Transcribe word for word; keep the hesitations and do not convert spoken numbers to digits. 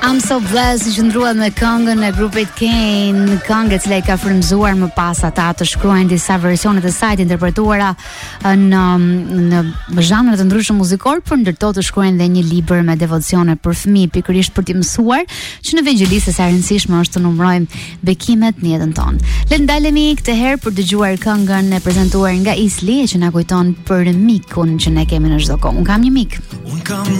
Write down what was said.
I'm so blessed që ndruat me këngën e grupit Kane, këngë e cila i ka frymzuar më pas ata të shkruajnë disa versione të saj të interpretuara në në zhanre të ndryshëm muzikor, por ndërto të shkruajnë dhe një libër me devocione për fëmijë, pikërisht për t'i mësuar që në evangjelistë sa e rëndësishme është të numërojmë bekimet në jetën tonë. Le të ndalemi këtë herë për të dëgjuar këngën e prezantuar nga Isli, që na kujton për mikun që ne kemi në çdo kohë. Un kam një mik. Un kam